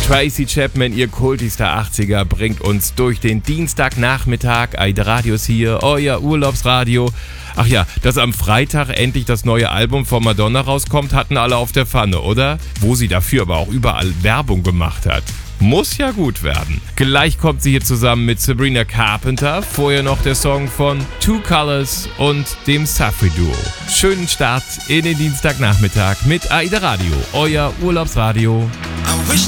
Tracy Chapman, ihr Kultis der 80er, bringt uns durch den Dienstagnachmittag. AIDA Radio ist hier, euer Urlaubsradio. Ach ja, dass am Freitag endlich das neue Album von Madonna rauskommt, hatten alle auf der Pfanne, oder? Wo sie dafür aber auch überall Werbung gemacht hat. Muss ja gut werden. Gleich kommt sie hier zusammen mit Sabrina Carpenter. Vorher noch der Song von Two Colors und dem Safi Duo. Schönen Start in den Dienstagnachmittag mit AIDA Radio, euer Urlaubsradio.